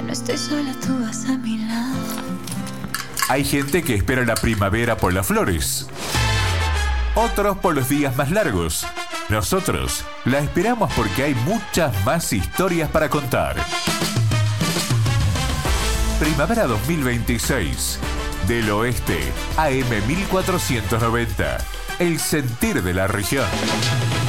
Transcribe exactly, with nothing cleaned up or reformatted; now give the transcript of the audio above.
no estoy sola, tú vas a mi lado. Hay gente que espera la primavera por las flores, otros por los días más largos. Nosotros la esperamos porque hay muchas más historias para contar. Primavera dos mil veintiséis. Del Oeste, A M mil cuatrocientos noventa. El sentir de la región.